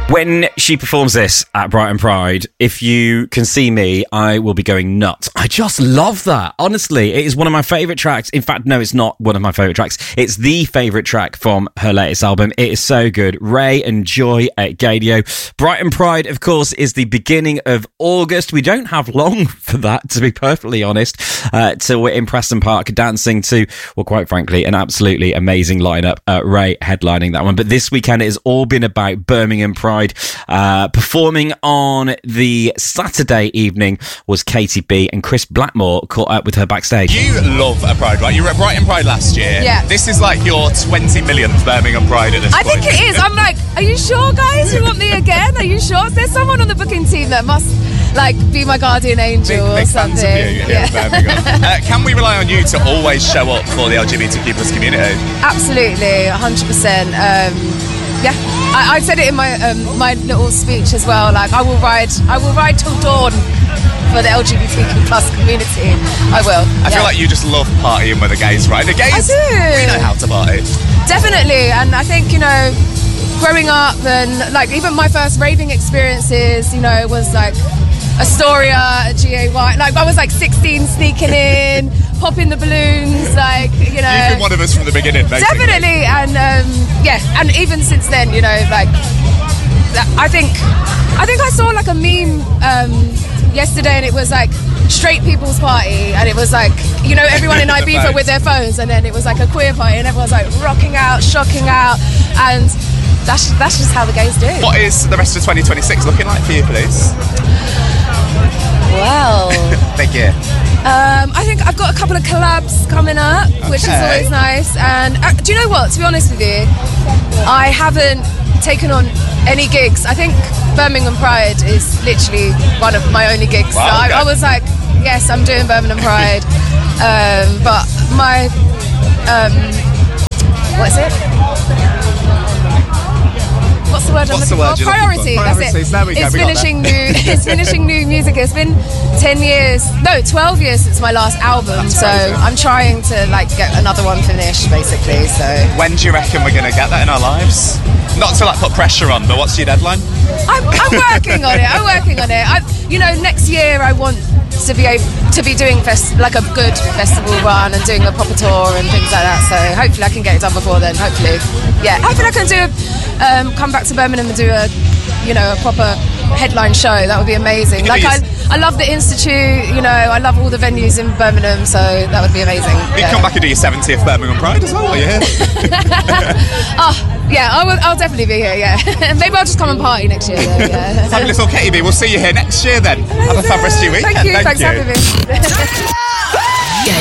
When she performs this at Brighton Pride, if you can see me, I will be going nuts. I just love that. Honestly, it is one of my favourite tracks. In fact, no, it's not one of my favourite tracks. It's the favourite track from her latest album. It is so good. Ray and Joy at Gaydio. Brighton Pride, of course, is the beginning of August. We don't have long for that, to be perfectly honest, till we're in Preston Park dancing to, well, quite frankly, an absolutely amazing lineup. Ray headlining that one. But this weekend it has all been about Birmingham Pride. Performing on the Saturday evening was Katie B, and Chris Blackmore caught up with her backstage. You love a Pride, right? You were at Brighton Pride last year. Yeah. This is like your 20 millionth Birmingham Pride at this point. I think it is. I'm like, are you sure, guys? You want me again? Are you sure? There's someone on the booking team that must like be my guardian angel big or something. Fans of you here in Birmingham. Can we rely on you to always show up for the LGBTQ+ community? Absolutely, 100%. Yeah, I said it in my my little speech as well. Like, I will ride till dawn for the LGBTQ+ community. I will. I feel like you just love partying with the gays, right? The gays, I do. We know how to party. Definitely, and I think, you know, growing up and like even my first raving experiences, you know, was like Astoria, GAY. Like, I was like 16 sneaking in, popping the balloons, like, you know. You've been one of us from the beginning, basically. Definitely, and yeah, and even since then, you know, like, I think I saw like a meme yesterday, and it was like straight people's party, and it was like, you know, everyone in Ibiza with their phones, and then it was like a queer party, and everyone's like rocking out, shocking out, and that's just how the gays do. What is the rest of 2026 looking like for you, please? Well, big year. I think I've got a couple of collabs coming up, which is always nice. And do you know what? To be honest with you, I haven't taken on any gigs. I think Birmingham Pride is literally one of my only gigs. Wow, So okay. I was like, yes, I'm doing Birmingham Pride. But my what is it? What's the word I'm looking for? Priority. That's it. There we go. It's finishing new music. It's been 12 years since my last album. That's so crazy. I'm trying to like get another one finished, basically. So When do you reckon we're going to get that in our lives? Not to like put pressure on, but what's your deadline? I'm working on it. You know, next year I want to be able to be doing like a good festival run and doing a proper tour and things like that. So hopefully I can get it done before then. Hopefully I can do come back to Birmingham and do a proper headline show. That would be amazing. Like, I love the Institute, you know, I love all the venues in Birmingham, so that would be amazing. You come back and do your 70th Birmingham Pride as well, are you here? Yeah, I'll definitely be here, yeah. Maybe I'll just come and party next year, though, yeah. Fabulous. Katie B, we'll see you here next year then. Have a fab rest of your week. Thank you, thanks for having me.